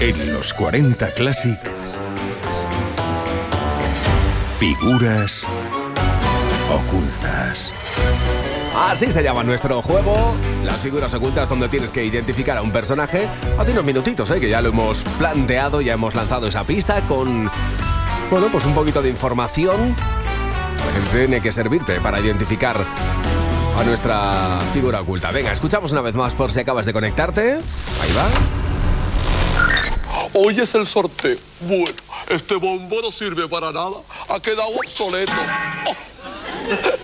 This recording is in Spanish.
En los 40 Classic, figuras ocultas. Así se llama nuestro juego, las figuras ocultas, donde tienes que identificar a un personaje. Hace unos minutitos, que ya lo hemos planteado, ya hemos lanzado esa pista con, bueno, pues un poquito de información que tiene que servirte para identificar a nuestra figura oculta. Venga, escuchamos una vez más por si acabas de conectarte. Ahí va. Hoy es el sorteo. Bueno, este bombo no sirve para nada. Ha quedado obsoleto.